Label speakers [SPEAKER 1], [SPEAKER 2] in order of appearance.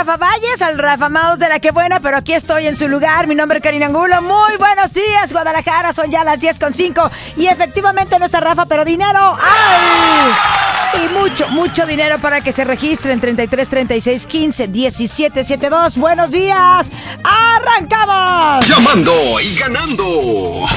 [SPEAKER 1] Rafa Valles, al Rafa Maus de la que buena, pero aquí estoy en su lugar. Mi nombre es Karina Angulo. Muy buenos días, Guadalajara. Son ya las 10:05 y efectivamente no está Rafa, pero dinero ¡ay! Y mucho dinero para que se registren. 33 36 15 17 72. Buenos días. ¡Arrancamos!
[SPEAKER 2] Llamando y ganando.